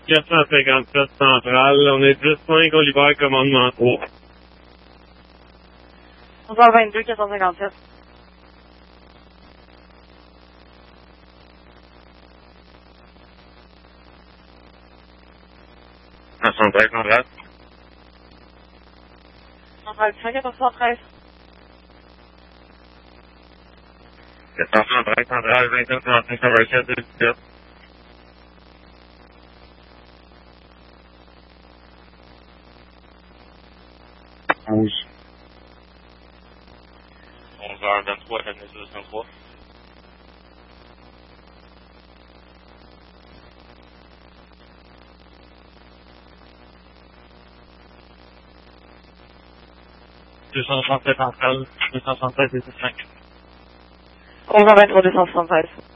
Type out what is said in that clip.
457 centrale, on est 10-5, Oliver, commandement 3. 11h22, 457. Centrale. Centrale 5, 413. 413, centrale 29, 35, commercial 17. Rouge. 11h23, la 203. Deux cent 267 centrale, 267 et 5. 11h23, 273.